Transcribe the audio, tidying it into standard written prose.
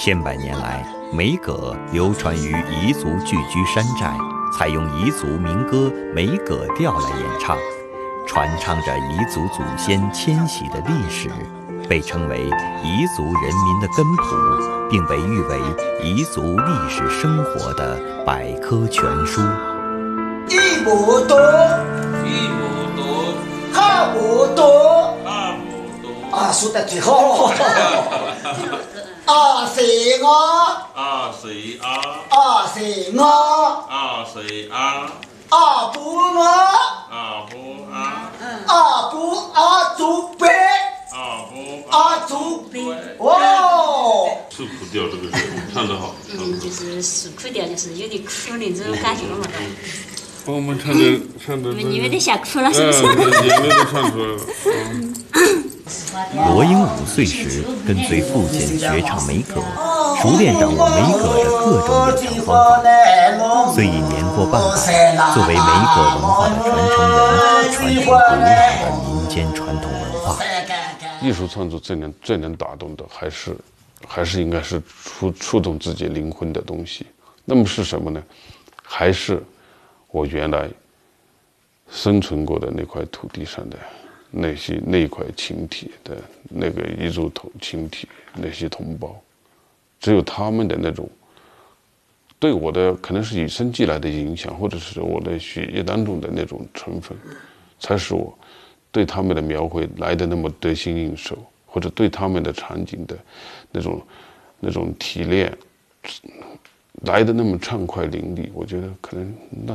千百年来，梅葛流传于彝族聚居山寨，采用彝族民歌梅葛调来演唱，传唱着彝族祖先迁徙的历史，被称为彝族人民的根谱，并被誉为彝族历史生活的百科全书。 一亩多，哈亩多，啊，说得最好。啊是我， 啊是啊， 啊是我， 啊是啊， 啊不我， 啊不啊， 啊不啊祖辈， 啊不啊祖辈，哦。 是苦调，这个是唱得好， 就是是苦调，就是有点苦的这种感觉嘛。 我们唱的， 你们有点想哭了，是不是？ 眼泪都唱出来了。 罗英5岁时跟随父亲学唱梅葛，熟练掌握梅葛的各种演唱方法。虽已年过半百，作为梅葛文化的传承人，传承古老的民间传统文化。 艺术创作最能打动的，还是应该是触动自己灵魂的东西。那么是什么呢？还是我原来生存过的那块土地上的那一块群体的那个彝族群体，那些同胞，只有他们的那种对我的可能是与生俱来的影响，或者是我的血液当中的那种成分，才使我对他们的描绘来的那么得心应手，或者对他们的场景的那种提炼来的那么畅快淋漓。我觉得可能那